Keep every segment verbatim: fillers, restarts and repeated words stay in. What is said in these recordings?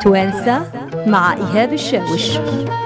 توانسة مع إيهاب الشاوش.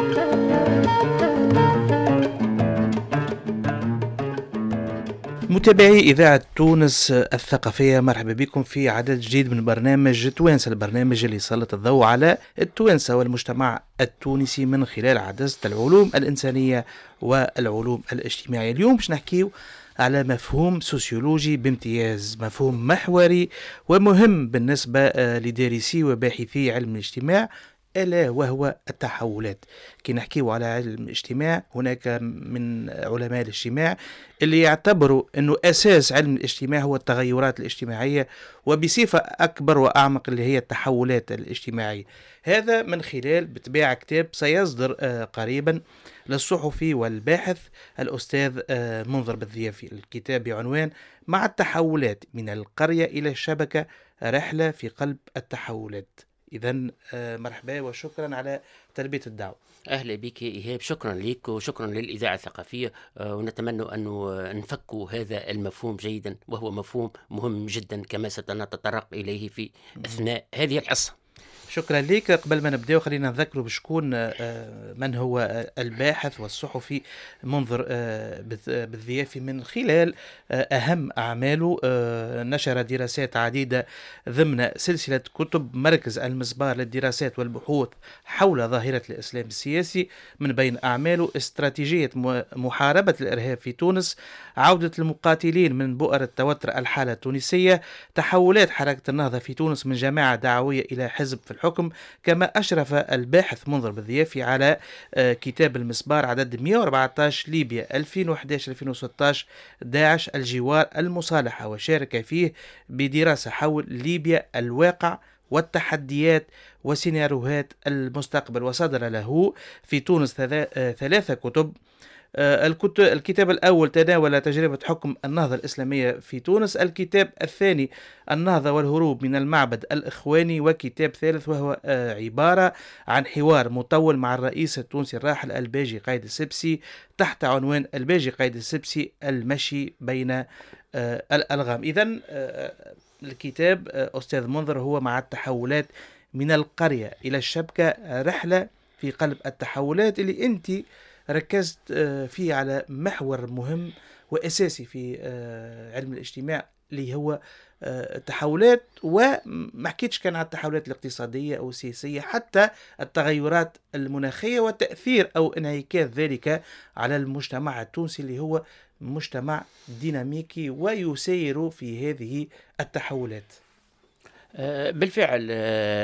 متابعي إذاعة تونس الثقافية، مرحبا بكم في عدد جديد من برنامج توانسة، البرنامج اللي يسلط الضوء على التوانسة والمجتمع التونسي من خلال عدسة العلوم الإنسانية والعلوم الاجتماعية. اليوم باش نحكيو على مفهوم سوسيولوجي بامتياز، مفهوم محوري ومهم بالنسبة لدارسي وباحثي علم الاجتماع، ألا وهو التحولات. كي نحكيو على علم الاجتماع هناك من علماء الاجتماع اللي يعتبروا أنه أساس علم الاجتماع هو التغيرات الاجتماعية، وبصفة أكبر وأعمق اللي هي التحولات الاجتماعية. هذا من خلال بطبيعة كتاب سيصدر قريبا للصحفي والباحث الأستاذ منذر بالضيافي. الكتاب بعنوان مع التحولات من القرية إلى الشبكة، رحلة في قلب التحولات. إذن مرحبا وشكرا على تلبية الدعوة. أهلا بك إيهاب، شكرا لك وشكرا للإذاعة الثقافية، ونتمنى أن نفكوا هذا المفهوم جيدا، وهو مفهوم مهم جدا كما سنتطرق إليه في أثناء هذه الحصة. شكرا لك. قبل ما نبدأ خلينا نذكره بشكون من هو الباحث والصحفي منذر بالضيافي. من خلال أهم أعماله نشر دراسات عديدة ضمن سلسلة كتب مركز المسبار للدراسات والبحوث حول ظاهرة الإسلام السياسي. من بين أعماله استراتيجية محاربة الإرهاب في تونس، عودة المقاتلين من بؤر التوتر الحالة التونسية، تحولات حركة النهضة في تونس من جماعة دعوية إلى حزب في الحكم. كما أشرف الباحث منذر بالضيافي على كتاب المسبار عدد مئة وأربعة عشر ليبيا ألفين وأحد عشر ألفين وستة عشر، داعش، الجوار، المصالحة، وشارك فيه بدراسة حول ليبيا، الواقع والتحديات وسيناريوهات المستقبل. وصدر له في تونس ثلاثة كتب. الكتاب الأول تناول تجربة حكم النهضة الإسلامية في تونس، الكتاب الثاني النهضة والهروب من المعبد الإخواني، وكتاب ثالث وهو عبارة عن حوار مطول مع الرئيس التونسي الراحل الباجي قايد السبسي تحت عنوان الباجي قايد السبسي، المشي بين الألغام. إذن الكتاب أستاذ منذر هو مع التحولات من القرية إلى الشبكة، رحلة في قلب التحولات، اللي أنت ركزت فيه على محور مهم وأساسي في علم الاجتماع اللي هو التحولات. وما حكيتش كان على التحولات الاقتصادية أو السياسية، حتى التغيرات المناخية وتأثير أو انعكاس ذلك على المجتمع التونسي اللي هو مجتمع ديناميكي ويسير في هذه التحولات. بالفعل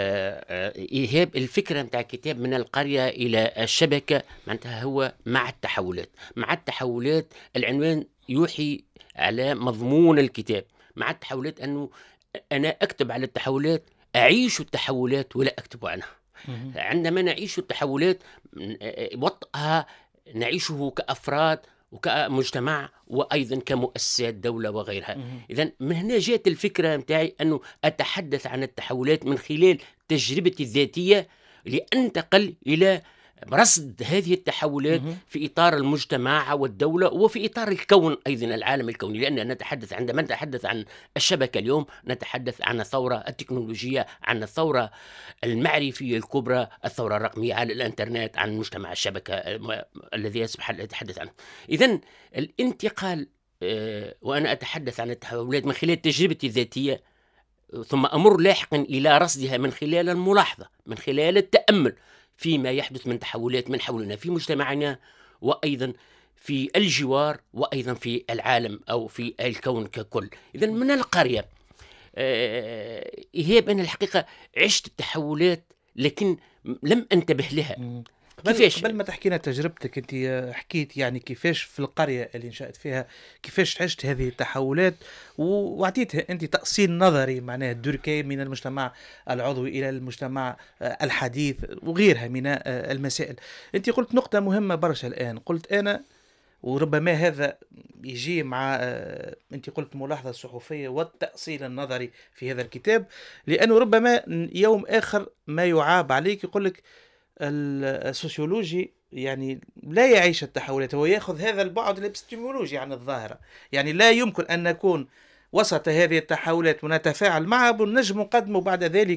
إيهاب، الفكرة متاع الكتاب من القرية إلى الشبكة معناتها هو مع التحولات. مع التحولات العنوان يوحي على مضمون الكتاب. مع التحولات أنه أنا أكتب على التحولات، أعيش التحولات ولا أكتب عنها. عندما نعيش التحولات وطئها نعيشه كأفراد وكمجتمع وأيضا كمؤسسات دولة وغيرها. إذن من هنا جاءت الفكرة متاعي أنه أتحدث عن التحولات من خلال تجربتي الذاتية، لأنتقل إلى رصد هذه التحولات في إطار المجتمع والدولة وفي إطار الكون أيضا، العالم الكوني. لأن نتحدث عندما نتحدث عن الشبكة اليوم نتحدث عن الثورة التكنولوجية، عن الثورة المعرفية الكبرى، الثورة الرقمية على الإنترنت، عن مجتمع الشبكة الذي يصبح أتحدث عنه. إذن الانتقال أه وأنا أتحدث عن التحولات من خلال تجربتي الذاتية، ثم أمر لاحقا إلى رصدها من خلال الملاحظة، من خلال التأمل فيما يحدث من تحولات من حولنا في مجتمعنا، وأيضا في الجوار، وأيضا في العالم أو في الكون ككل. إذن من القرية أه إيهاب، أنا الحقيقة عشت التحولات لكن لم أنتبه لها. كيفاش؟ قبل ما تحكينا تجربتك، انت حكيت يعني كيفاش في القرية اللي نشأت فيها كيفاش عشت هذه التحولات، وعطيتها انت تأصيل نظري معناها الدركي من المجتمع العضوي إلى المجتمع الحديث وغيرها من المسائل. انت قلت نقطة مهمة برشا الآن، قلت أنا وربما هذا يجي مع انت قلت ملاحظة صحفية والتأصيل النظري في هذا الكتاب، لأنه ربما يوم آخر ما يعاب عليك يقول لك السوسيولوجي يعني لا يعيش التحولات، هو يأخذ هذا البعد الابستيمولوجي عن الظاهرة. يعني لا يمكن أن نكون وسط هذه التحولات ونتفاعل معها، بنجم نقدمه بعد ذلك